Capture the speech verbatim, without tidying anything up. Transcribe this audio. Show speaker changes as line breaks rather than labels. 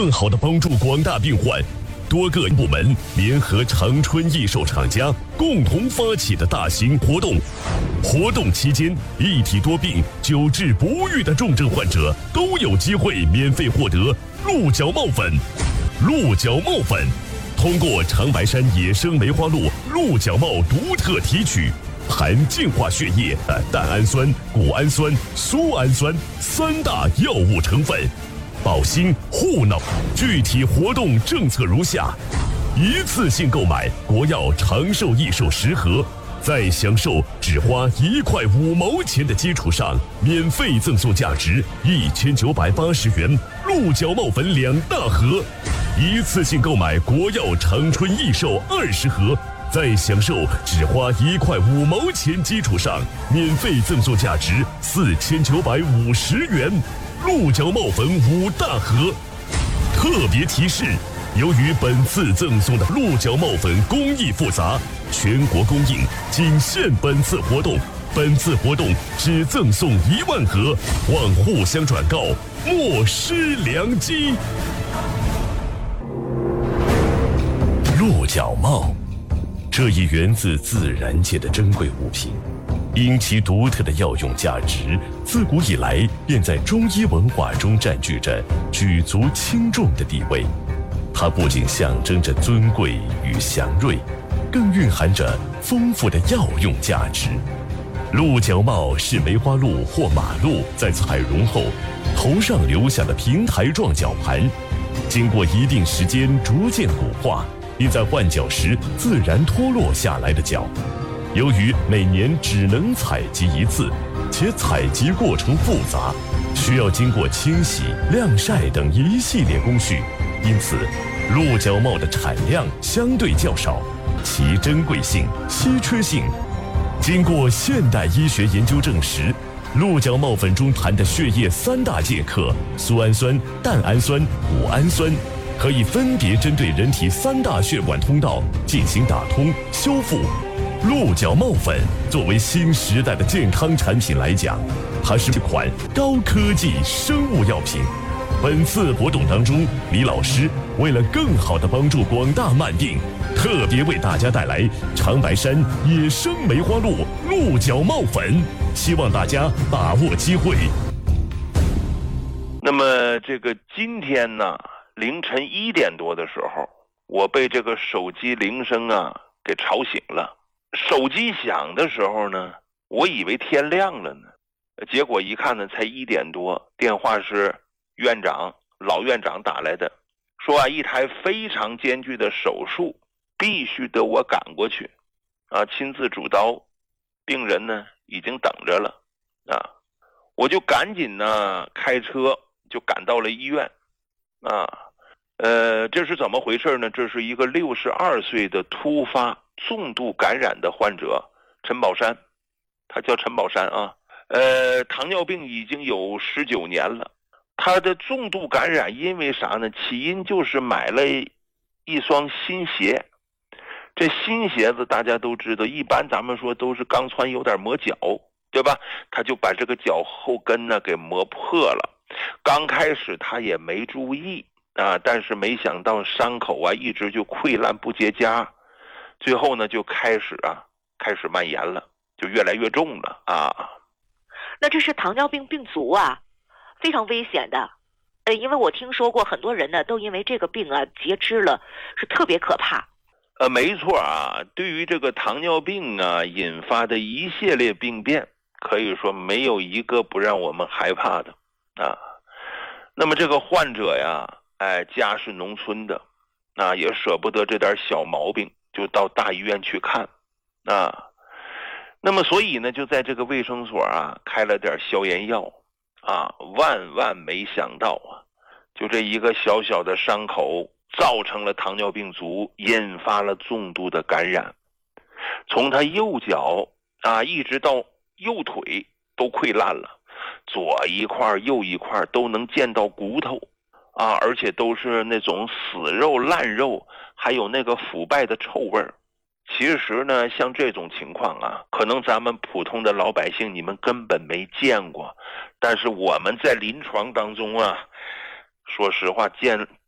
更好地帮助广大病患，多个部门联合长春益寿厂家共同发起的大型活动。活动期间，一体多病、久治不愈的重症患者都有机会免费获得鹿角帽粉。鹿角帽粉通过长白山野生梅花鹿鹿角帽独特提取，含净化血液的蛋氨酸、谷氨酸、苏氨酸三大药物成分，保心护脑。具体活动政策如下：一次性购买国药长寿益寿十盒，在享受只花一块五毛钱的基础上，免费赠送价值一千九百八十元鹿角帽粉两大盒。一次性购买国药长春益寿二十盒，在享受只花一块五毛钱基础上，免费赠送价值四千九百五十元鹿角帽粉五大盒。特别提示：由于本次赠送的鹿角帽粉工艺复杂，全国供应仅限本次活动。本次活动只赠送一万盒，望互相转告，莫失良机。鹿角帽，这一源自自然界的珍贵物品，因其独特的药用价值，自古以来便在中医文化中占据着举足轻重的地位。它不仅象征着尊贵与祥瑞，更蕴含着丰富的药用价值。鹿角帽是梅花鹿或马鹿在彩绒后头上留下的平台状角盘，经过一定时间逐渐骨化，并在换角时自然脱落下来的角。由于每年只能采集一次，且采集过程复杂，需要经过清洗、晾晒等一系列工序，因此鹿角帽的产量相对较少，其珍贵性、稀缺性经过现代医学研究证实，鹿角帽粉中含的血液三大剑客苏氨酸、蛋氨酸、谷氨酸，可以分别针对人体三大血管通道进行打通修复。鹿角帽粉作为新时代的健康产品来讲，它是一款高科技生物药品。本次活动当中，李老师为了更好地帮助广大慢病，特别为大家带来长白山野生梅花鹿鹿角帽粉，希望大家把握机会。
那么这个今天呢，凌晨一点多的时候，我被这个手机铃声啊给吵醒了。手机响的时候呢，我以为天亮了呢，结果一看呢，才一点多。电话是院长老院长打来的，说啊，一台非常艰巨的手术必须得我赶过去啊，亲自主刀，病人呢已经等着了啊。我就赶紧呢开车就赶到了医院啊。呃，这是怎么回事呢？这是一个六十二岁的突发重度感染的患者陈宝山，他叫陈宝山啊。呃，糖尿病已经有十九年了。他的重度感染因为啥呢？起因就是买了一双新鞋。这新鞋子大家都知道，一般咱们说都是刚穿有点磨脚，对吧？他就把这个脚后跟呢给磨破了。刚开始他也没注意啊，但是没想到伤口啊一直就溃烂不结痂，最后呢就开始啊开始蔓延了，就越来越重了啊。
那这是糖尿病病足啊，非常危险的。呃，因为我听说过很多人呢都因为这个病啊截肢了，是特别可怕。
呃，没错啊，对于这个糖尿病啊引发的一系列病变，可以说没有一个不让我们害怕的啊。那么这个患者呀，哎，家是农村的，啊，也舍不得这点小毛病，就到大医院去看啊。那么所以呢，就在这个卫生所啊开了点消炎药啊。万万没想到啊，就这一个小小的伤口造成了糖尿病足，引发了重度的感染，从他右脚啊一直到右腿都溃烂了，左一块右一块都能见到骨头啊，而且都是那种死肉烂肉，还有那个腐败的臭味儿。其实呢，像这种情况啊，可能咱们普通的老百姓你们根本没见过，但是我们在临床当中啊，说实话见